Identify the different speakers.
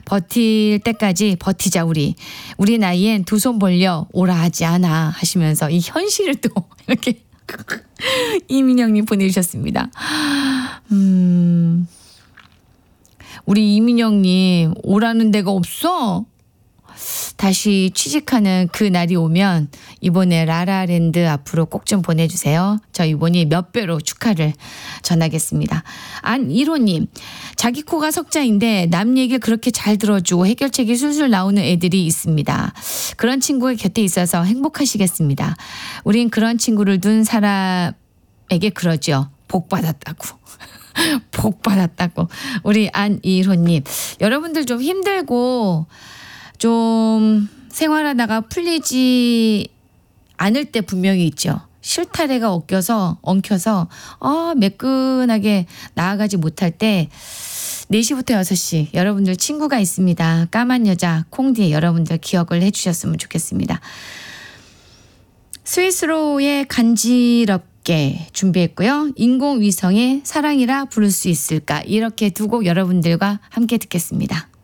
Speaker 1: 버틸 때까지 버티자 우리 나이엔 두 손 벌려 오라 하지 않아 하시면서 이 현실을 또 이렇게 이민영님 보내주셨습니다. 우리 이민영님 오라는 데가 없어? 다시 취직하는 그 날이 오면 이번에 라라랜드 앞으로 꼭 좀 보내주세요. 저 이번이 몇 배로 축하를 전하겠습니다. 안일호님, 자기 코가 석자인데 남 얘기 그렇게 잘 들어주고 해결책이 술술 나오는 애들이 있습니다. 그런 친구가 곁에 있어서 행복하시겠습니다. 우린 그런 친구를 둔 사람에게 그러죠. 복 받았다고. 복 받았다고. 우리 안일호님, 여러분들 좀 힘들고 좀 생활하다가 풀리지 않을 때 분명히 있죠. 실타래가 엉켜서 매끈하게 나아가지 못할 때 4시부터 6시 여러분들 친구가 있습니다. 까만 여자 콩디에 여러분들 기억을 해주셨으면 좋겠습니다. 스위스로의 간지럽게 준비했고요. 인공위성의 사랑이라 부를 수 있을까, 이렇게 두 곡 여러분들과 함께 듣겠습니다.